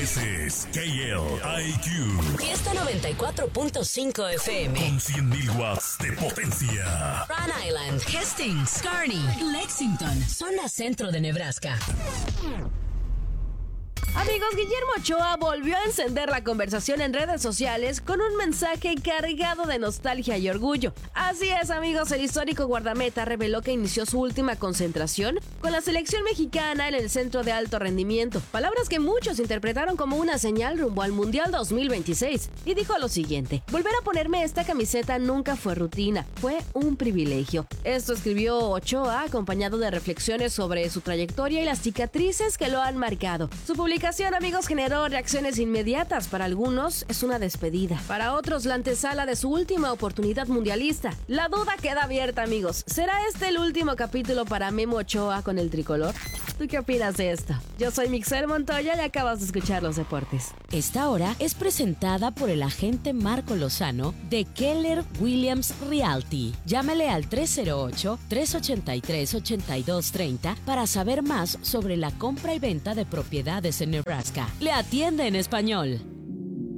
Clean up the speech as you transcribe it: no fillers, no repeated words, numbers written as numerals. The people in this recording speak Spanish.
Ese es KLIQ. Fiesta 94.5 FM. Con 100.000 watts de potencia. Rhode Island, Hastings, Kearney, Lexington, zona centro de Nebraska. Amigos, Guillermo Ochoa volvió a encender la conversación en redes sociales con un mensaje cargado de nostalgia y orgullo. Así es, amigos, el histórico guardameta reveló que inició su última concentración con la selección mexicana en el Centro de Alto Rendimiento. Palabras que muchos interpretaron como una señal rumbo al Mundial 2026. Y dijo lo siguiente: volver a ponerme esta camiseta nunca fue rutina, fue un privilegio. Esto escribió Ochoa, acompañado de reflexiones sobre su trayectoria y las cicatrices que lo han marcado. Su publicación, amigos, generó reacciones inmediatas. Para algunos es una despedida, para otros la antesala de su última oportunidad mundialista. La duda queda abierta, amigos. ¿Será este el último capítulo para Memo Ochoa con el tricolor? ¿Tú qué opinas de esto? Yo soy Mixel Montoya y acabas de escuchar los deportes. Esta hora es presentada por el agente Marco Lozano de Keller Williams Realty. Llámale al 308-383-8230 para saber más sobre la compra y venta de propiedades en Nebraska. Le atiende en español.